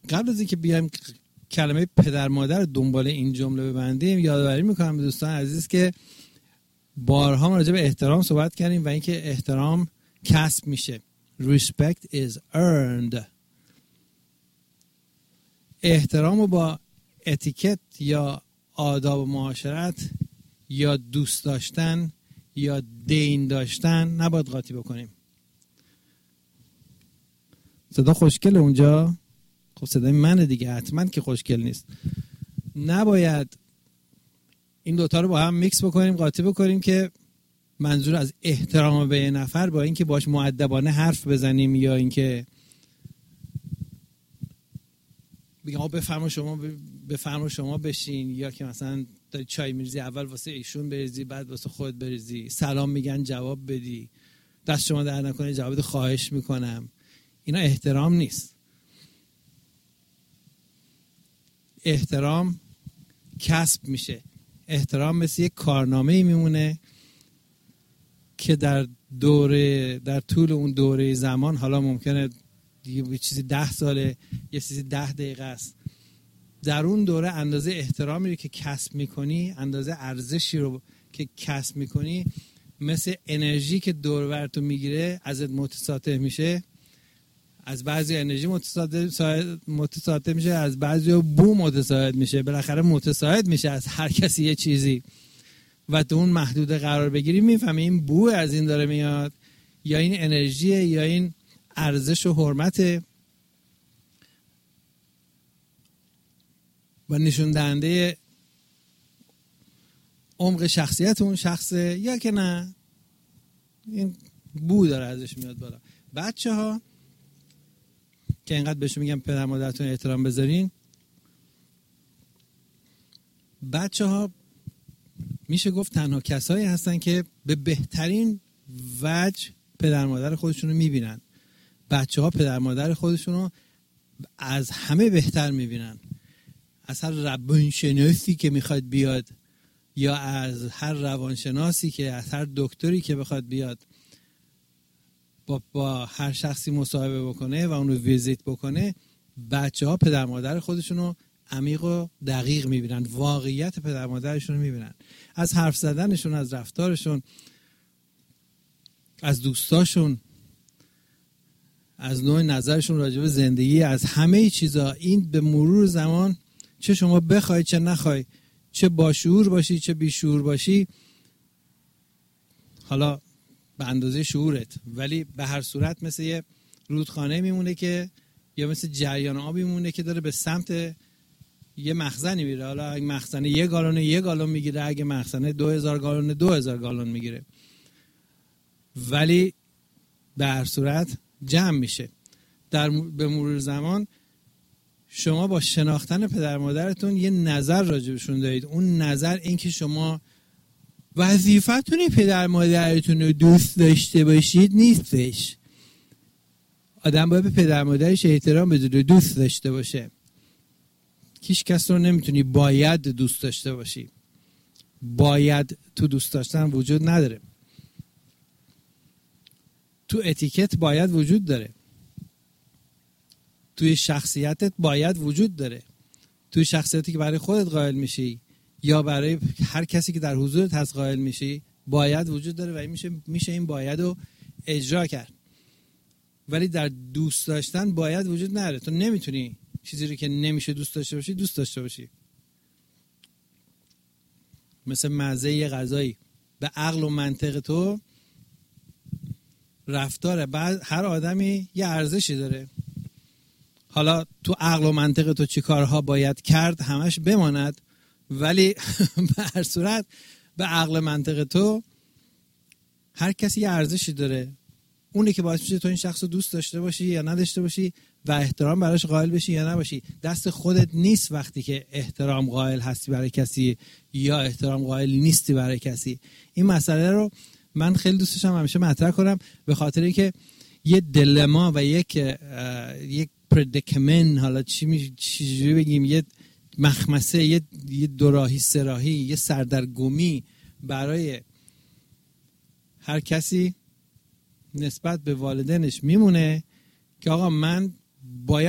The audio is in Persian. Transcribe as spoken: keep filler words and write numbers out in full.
قبل از اینکه بیایم کلمه پدر مادر دنبال این جمله ببندیم، یادآوری میکنم به دوستان عزیز که بارها ما راجع به احترام صحبت کردیم و اینکه احترام کسب میشه. Respect is earned. احترام رو با اتیکت یا آداب و معاشرت یا دوست داشتن یا دین داشتن نباید قاطی بکنیم. صدا خوشگل اونجا؟ خب صدای منه دیگه، حتما که خوشگل نیست. نباید این دوتا رو با هم میکس بکنیم، قاطی بکنیم که منظور از احترام به یه نفر با اینکه باش مؤدبانه حرف بزنیم یا اینکه بگم بفرما شما بفرما شما بشین، یا که مثلا داری چای میریزی اول واسه ایشون بریزی بعد واسه خود بریزی، سلام میگن جواب بدی، دست شما در نکنه جواب بده خواهش میکنم. اینا احترام نیست. احترام کسب میشه. احترام مثل یک کارنامه‌ای میمونه که در دوره در طول اون دوره زمان، حالا ممکنه یه چیزی ده ساله یه چیزی ده دقیقه است، در اون دوره اندازه احترامی رو که کسب میکنی، اندازه ارزشی رو که کسب میکنی، مثل انرژی که دور و برتون میگیره ازت متساطع میشه. از بعضی انرژی متساعد متساعد میشه، از بعضی بو متساعد میشه، بالاخره متساعد میشه از هر کسی یه چیزی و تو اون محدوده قرار بگیری، میفهمی این بو از این داره میاد یا این انرژیه یا این ارزش و حرمته و نشون دهنده عمق شخصیت اون شخصه یا که نه این بو داره ازش میاد بالا. بچه ها که اینقدر بهشون میگم پدر مادرتون احترام بذارین، بچه ها میشه گفت تنها کسایی هستن که به بهترین وجه پدر مادر خودشون رو میبینن. بچه ها پدر مادر خودشون رو از همه بهتر میبینن، از هر روانشناسی که میخواد بیاد یا از هر روانشناسی که از هر دکتری که بخواد بیاد با, با هر شخصی مصاحبه بکنه و اونو ویزیت بکنه، بچه ها پدر مادر خودشون رو عمیق و دقیق میبینن، واقعیت پدر مادرشون رو میبینن، از حرف زدنشون، از رفتارشون، از دوستاشون، از نوع نظرشون راجع به زندگی، از همه چیزا. این به مرور زمان چه شما بخوای چه نخوای، چه با شعور باشی چه بی شعور باشی، حالا به اندازه شعورت، ولی به هر صورت مثل یه رودخانه میمونه که یا مثل جریان آبی میمونه که داره به سمت یه مخزنی میره. حالا اگه مخزنه یه گالون یه گالون میگیره، اگه مخزنه دو هزار گالون دو هزار گالون میگیره، ولی به هر صورت جمع میشه. در به مرور زمان شما با شناختن پدر مادرتون یه نظر راجبشون دارید. اون نظر این که شما وظیفتون پدر مادرتون رو دوست داشته باشید نیستش. آدم باید به پدر مادرش احترام بذاره، دوست داشته باشه. هیچ کس رو نمیتونی باید دوست داشته باشی. باید تو دوست داشتن وجود نداره. تو اتیکت باید وجود داره، توی شخصیتت باید وجود داره، توی شخصیتی که برای خودت قائل میشی یا برای هر کسی که در حضورت هست قائل میشی باید وجود داره و این میشه میشه این باید رو اجرا کرد. ولی در دوست داشتن باید وجود نداره. تو نمیتونی چیزی رو که نمیشه دوست داشته باشی دوست داشته باشی. مثل مزه یه غذایی، به عقل و منطق تو رفتاره. بعد هر آدمی یه ارزشی داره. حالا تو عقل و منطق تو چی کارها باید کرد همش بماند، ولی به هر صورت به عقل منطق تو هر کسی یه ارزشی داره. اونی که باعث میشه تو این شخص رو دوست داشته باشی یا نداشته باشی و احترام براش قائل بشی یا نباشی. دست خودت نیست وقتی که احترام قائل هستی برای کسی یا احترام قائل نیستی برای کسی. این مسئله رو من خیلی دوست داشتم همیشه مطرح کنم، به خاطر اینکه یه دلما و یک یک پردیکمنت، حالا چی می چجوری بگیم، یه مخمسه، یه یه دوراهی سراهی، یه سردرگمی برای هر کسی نسبت به والدینش میمونه که آقا من باید